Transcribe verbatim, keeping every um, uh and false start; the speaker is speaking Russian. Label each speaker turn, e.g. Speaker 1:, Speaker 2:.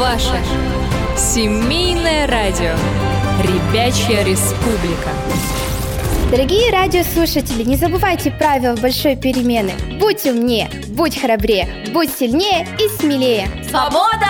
Speaker 1: ваше семейное радио «Ребячья республика».
Speaker 2: Дорогие радиослушатели, не забывайте правил большой перемены. Будь умнее, будь храбрее, будь сильнее и смелее.
Speaker 3: Свобода